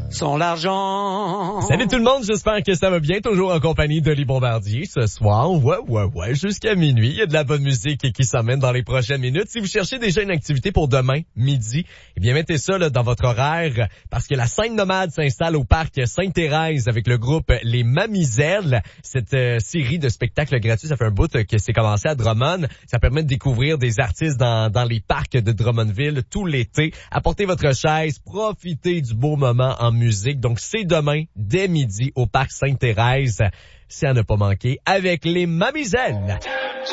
Sans l'argent. Salut tout le monde, j'espère que ça va bien, toujours en compagnie d'Oli Bombardier ce soir. Ouais, jusqu'à minuit. Il y a de la bonne musique qui s'emmène dans les prochaines minutes. Si vous cherchez déjà une activité pour demain, midi, eh bien mettez ça là, dans votre horaire parce que la scène nomade s'installe au parc Sainte-Thérèse avec le groupe Les Mamiselles. Cette série de spectacles gratuits, ça fait un bout que c'est commencé à Drummond. Ça permet de découvrir des artistes dans les parcs de Drummondville tout l'été. Apportez votre chaise, profitez du beau moment en musique. Donc, c'est demain, dès midi, au Parc Sainte-Thérèse. C'est à ne pas manquer avec les Mamiselles.